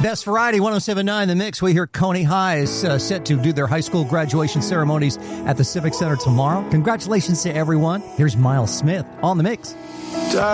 Best Variety 107.9 The Mix. We hear Coney High is set to do their high school graduation ceremonies at the Civic Center tomorrow. Congratulations to everyone. Here's Miles Smith on The Mix.